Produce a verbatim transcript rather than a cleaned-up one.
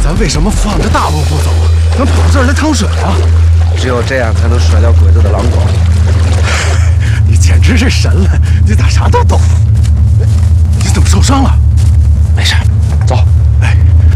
咱为什么放着大路不走，能跑这儿来趟水啊？ 只有这样才能甩掉鬼子的狼狗。 你简直是神了！你咋啥都懂？你怎么受伤了？ 没事。